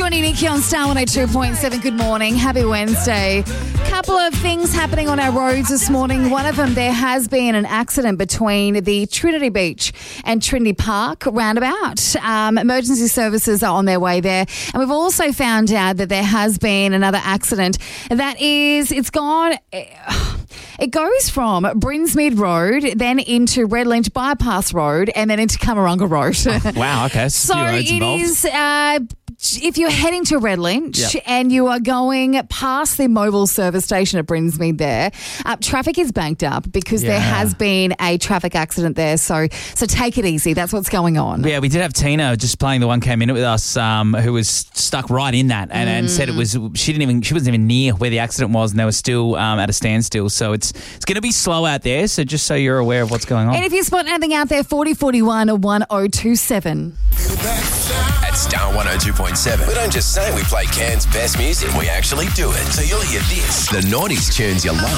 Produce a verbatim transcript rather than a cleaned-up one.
Tony Nikki on Star one oh two point seven. Good morning. Happy Wednesday. Couple of things happening on our roads this morning. One of them, there has been an accident between the Trinity Beach and Trinity Park roundabout. Um, emergency services are on their way there. And we've also found out that there has been another accident. That is, it's gone... It goes from Brinsmead Road, then into Redlanch Bypass Road, and then into Kamarunga Road. Oh, wow, okay. So it involved. is... Uh, If you're heading to Redlanch yep. and you are going past the mobile service station at Brinsmead there, uh, traffic is banked up because yeah. there has been a traffic accident there. So so take it easy. That's what's going on. Yeah, we did have Tina just playing the one K minute with us um, who was stuck right in that and, mm. and said it was she didn't even she wasn't even near where the accident was and they were still um, at a standstill. So it's it's going to be slow out there. So just so you're aware of what's going on. And if you spot anything out there, forty forty-one or one oh two seven. At Star one oh two point seven, we don't just say we play Cairns' best music, we actually do it. So you'll hear this, the noughties tunes you love.